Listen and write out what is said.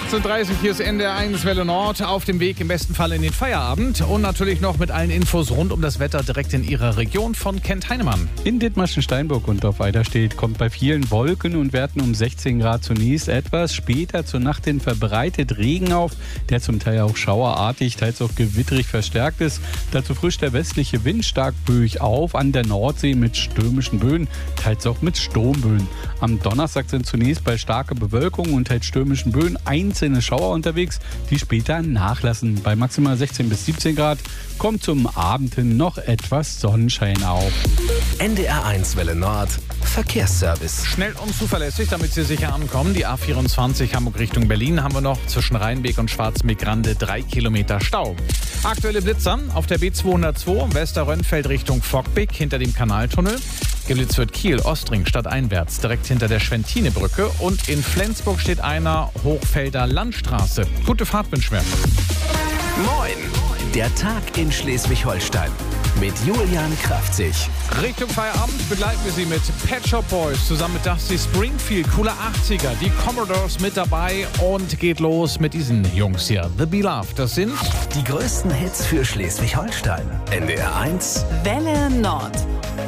18:30 hier ist NDR1 Welle Nord auf dem Weg im besten Fall in den Feierabend und natürlich noch mit allen Infos rund um das Wetter direkt in Ihrer Region von Kent Heinemann. In Dithmarschen-Steinburg und auf Eiderstedt kommt bei vielen Wolken und Werten um 16 Grad zunächst etwas später zur Nacht hin verbreitet Regen auf, der zum Teil auch schauerartig, teils auch gewitterig verstärkt ist. Dazu frischt der westliche Wind stark böig auf an der Nordsee mit stürmischen Böen, teils auch mit Sturmböen. Am Donnerstag sind zunächst bei starker Bewölkung und teils stürmischen Böen einzelne Schauer unterwegs, die später nachlassen. Bei maximal 16 bis 17 Grad kommt zum Abend hin noch etwas Sonnenschein auf. NDR1 Welle Nord Verkehrsservice. Schnell und zuverlässig, damit Sie sicher ankommen. Die A24 Hamburg Richtung Berlin haben wir noch zwischen Rheinweg und Schwarzmeer-Grande 3 Kilometer Stau. Aktuelle Blitzer auf der B202 Westerrönfeld Richtung Fockbeck hinter dem Kanaltunnel. Geblitzt wird Kiel, Ostring stadteinwärts, direkt hinter der Schwentine-Brücke. Und in Flensburg steht einer Hochfelder Landstraße. Gute Fahrt wünschen wir. Moin! Der Tag in Schleswig-Holstein mit Julian Kraftzig. Richtung Feierabend begleiten wir Sie mit Pet Shop Boys zusammen mit Dusty Springfield, cooler 80er, die Commodores mit dabei und geht los mit diesen Jungs hier. The Beloved, das sind Die größten Hits für Schleswig-Holstein. NDR1 Welle Nord.